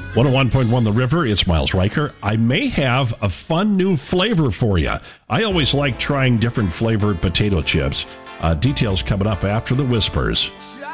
101.1 The River, it's Miles Riker. I may have a fun new flavor for you. I always like trying different flavored potato chips. Details coming up after the Whispers.